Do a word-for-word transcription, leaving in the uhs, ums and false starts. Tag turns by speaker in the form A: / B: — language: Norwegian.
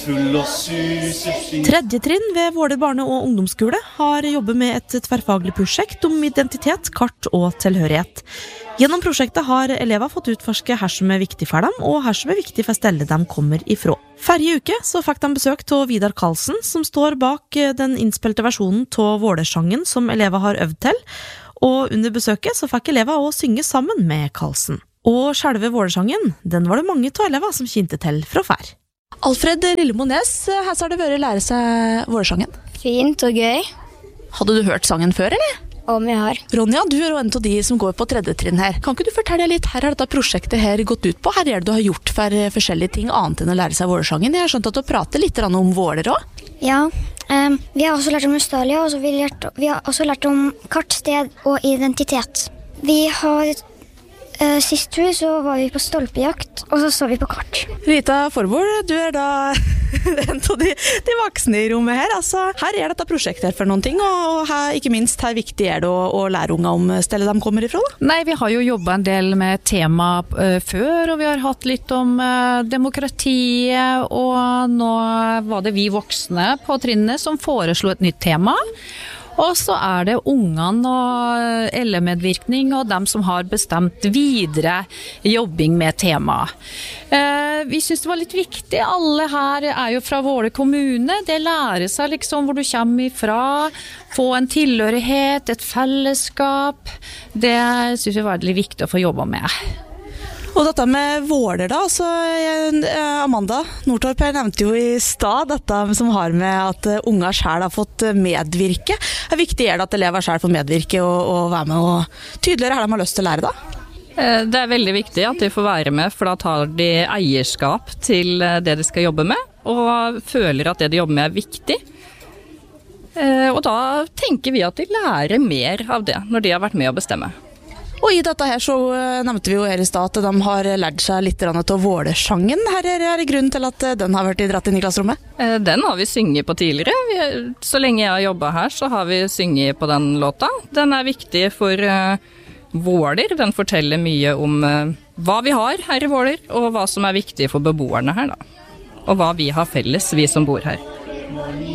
A: Tredje trinn ved Våler barne- og ungdomsskole har jobbet med et tverrfaglig prosjekt om identitet, kart og tilhørighet. Gjennom prosjektet har elever fått utforske hva som er viktig for dem, og hva som er viktig for stedet de kommer ifra. Forrige uke så fikk de besøk av Vidar Karlsen, som står bak den innspilte versjonen av Vålersangen som elever har øvd til, og under besøket så fikk elever å synge sammen med Karlsen. Og selve Vålersangen, den var det mange av elever som kjente til fra før. Alfred Lillemo Næss, her har det vært å lære seg Vålersangen.
B: Fint og gøy.
A: Hadde du hørt sangen før, eller?
B: Om jeg har.
A: Ronja, du er jo en av de som går på tredje trinn her. Kan ikke du fortelle litt, her har dette prosjektet her gått ut på? Her er det du har gjort for forskjellige ting annet enn å lære seg Vålersangen. Jeg har skjønt at du prater litt om Våler også.
B: Ja, um, vi har også lært om Australia, og så vi, lært, vi har også lært om kart, sted og identitet. Vi har... Uh, sist tur så var vi på stolpejakt, og så så vi på kart.
A: Rita Forborg, du er da en av de, de voksne i rommet her. Altså, her er dette prosjektet her for noen ting, og her, ikke minst hvor viktig er det å, å lære unga om stedet de kommer ifra? Da?
C: Nei, vi har jo jobbet en del med tema uh, før, og vi har hatt litt om uh, demokratiet, og nå var det vi voksne på trinnet som foreslo et nytt tema. Og så er det ungene og elevmedvirkning og dem som har bestemt videre jobbing med temaet. Eh, vi synes det var litt viktig. Alle her er jo fra Våler kommune. Det lærer seg liksom hvor du kommer ifra. Få en tilhørighet, et fellesskap. Det synes vi var veldig viktig å få jobbe med.
A: Og dette med Våler da, så jeg, Amanda Nordtorp, jeg nevnte jo i stad dette som har med at unger selv har fått medvirke. Det er viktig er det at elever selv får medvirke og, og være med og tydeligere hva de har lyst til å lære da?
D: Det er veldig viktig at de får være med, for da tar de eierskap til det de skal jobbe med, og føler at det de jobber med er viktig. Og da tenker vi at de lærer mer av det når de har vært med å bestemme.
A: Og i dette her så nevnte vi jo her i stad at de har lært seg litt av Vålersangen. Her er det grunn til at den har vært dratt inn i klasserommet?
D: Den har vi synget på tidligere. Vi, så lenge jeg har jobbet her så har vi synget på den låta. Den er viktig for uh, Våler. Den forteller mye om uh, hva vi har her i Våler, og hva som er viktig for beboerne her da. Og hva vi har felles, vi som bor her.